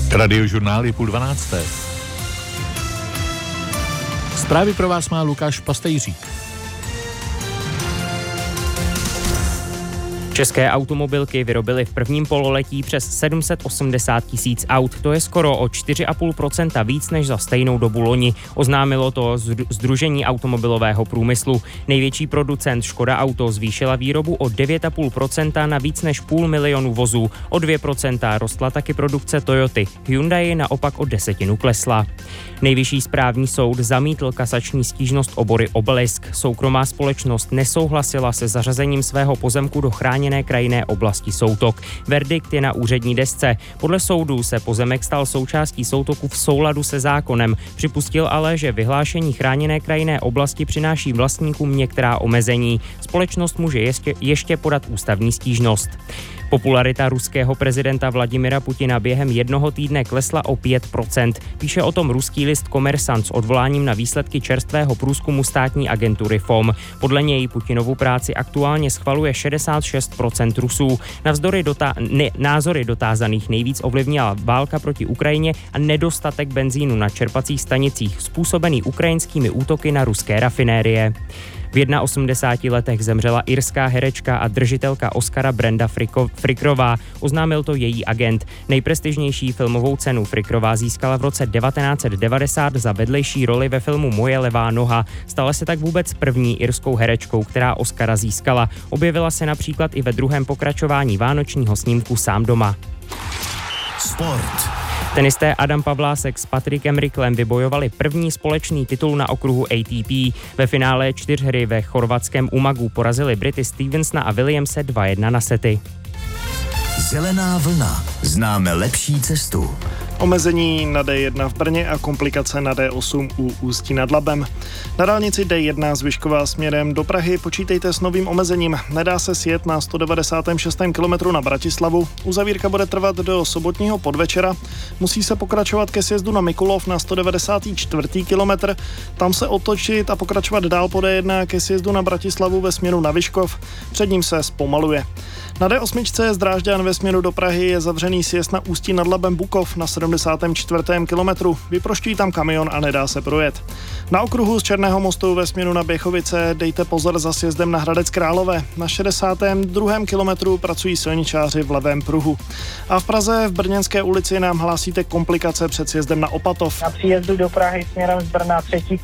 Radiožurnál je 11:30. Zprávy pro vás má Lukáš Pastejřík. České automobilky vyrobily v prvním pololetí přes 780 000 aut. To je skoro o 4,5% víc než za stejnou dobu loni. Oznámilo to Sdružení automobilového průmyslu. Největší producent Škoda Auto zvýšila výrobu o 9,5% na víc než 500 000 vozů. O 2% rostla taky produkce Toyoty. Hyundai naopak o 10% klesla. Nejvyšší správní soud zamítl kasační stížnost obory Obelisk. Soukromá společnost nesouhlasila se zařazením svého pozemku do chráněné krajinné oblasti Soutok. Verdikt je na úřední desce. Podle soudu se pozemek stal součástí Soutoku v souladu se zákonem. Připustil ale, že vyhlášení chráněné krajinné oblasti přináší vlastníkům některá omezení. Společnost může ještě podat ústavní stížnost. Popularita ruského prezidenta Vladimira Putina během jednoho týdne klesla o 5%. Píše o tom ruský list Komersant s odvoláním na výsledky čerstvého průzkumu státní agentury FOM. Podle něj Putinovu práci aktuálně schvaluje 66% Rusů. Navzdory názory dotázaných nejvíc ovlivnila válka proti Ukrajině a nedostatek benzínu na čerpacích stanicích způsobený ukrajinskými útoky na ruské rafinérie. V 81 letech zemřela irská herečka a držitelka Oscara Brenda Frickrová, oznámil to její agent. Nejprestižnější filmovou cenu Frickrová získala v roce 1990 za vedlejší roli ve filmu Moje levá noha. Stala se tak vůbec první irskou herečkou, která Oscara získala. Objevila se například i ve druhém pokračování vánočního snímku Sám doma. Sport. Tenisté Adam Pavlásek s Patrikem Ricklem vybojovali první společný titul na okruhu ATP. Ve finále 4hry ve chorvatském Umagu porazili Brity Stevensona a Williamse 2-1 na sety. Zelená vlna. Známe lepší cestu. Omezení na D1 v Brně a komplikace na D8 u Ústí nad Labem. Na dálnici D1 z Vyškova směrem do Prahy počítejte s novým omezením. Nedá se sjet na 196. kilometru na Bratislavu. Uzavírka bude trvat do sobotního podvečera. Musí se pokračovat ke sjezdu na Mikulov na 194. kilometr. Tam se otočit a pokračovat dál po D1 ke sjezdu na Bratislavu ve směru na Vyškov. Před ním se zpomaluje. Na D8 z Drážďan ve směru do Prahy je zavřený sjezd na Ústí nad Labem Bukov na 74. kilometru. Vyprošťují tam kamion a nedá se projet. Na okruhu z Černého mostu ve směru na Běchovice dejte pozor za sjezdem na Hradec Králové. Na 62. kilometru pracují silničáři v levém pruhu. A v Praze v Brněnské ulici nám hlásíte komplikace před sjezdem na Opatov. Na příjezdu do Prahy směrem z Brna 3.